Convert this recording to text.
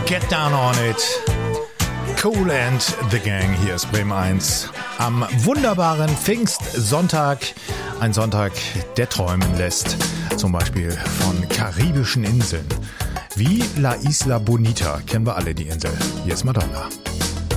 Get Down on It. Cool and the Gang, hier ist Bremen 1. Am wunderbaren Pfingstsonntag. Ein Sonntag, der träumen lässt. Zum Beispiel von karibischen Inseln. Wie La Isla Bonita kennen wir alle die Insel. Hier ist Madonna.